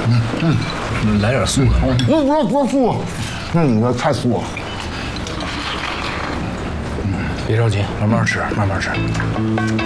来点素的。 不素，这太素了。 别着急，慢慢吃，慢慢吃。